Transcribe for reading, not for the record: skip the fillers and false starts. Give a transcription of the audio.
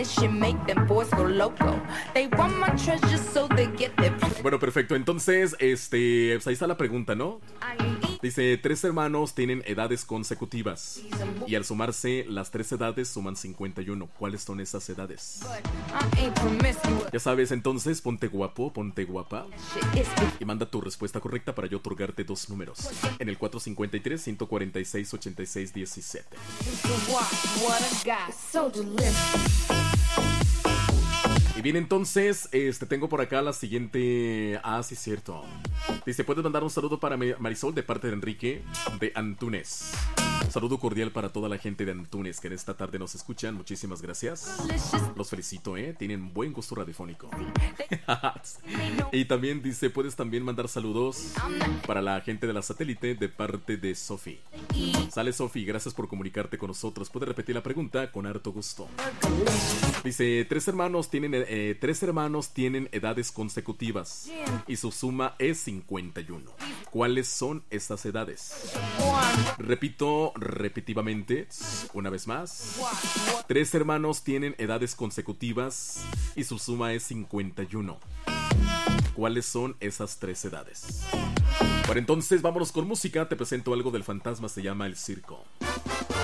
Bueno, perfecto. Entonces, pues ahí está la pregunta, ¿no? Dice, 3 hermanos tienen edades consecutivas y al sumarse las 3 edades suman 51. ¿Cuáles son esas edades? Ya sabes, entonces ponte guapo, ponte guapa y manda tu respuesta correcta para yo otorgarte 2 números en el 453-146-8617. Y bien, entonces, tengo por acá la siguiente. Ah, sí, es cierto. Dice, ¿puedes mandar un saludo para Marisol de parte de Enrique de Antunes? Un saludo cordial para toda la gente de Antunes que en esta tarde nos escuchan. Muchísimas gracias. Los felicito, tienen buen gusto radiofónico. Y también dice, puedes también mandar saludos para la gente de la satélite de parte de Sofi. Sale, Sofi, gracias por comunicarte con nosotros. ¿Puedes repetir la pregunta? Con harto gusto. Dice, 3 hermanos tienen edades consecutivas y su suma es 51. ¿Cuáles son estas edades? Repito repetitivamente, una vez más. 3 hermanos tienen edades consecutivas y su suma es 51. ¿Cuáles son esas 3 edades? Bueno, entonces vámonos con música. Te presento algo del fantasma, se llama El Circo.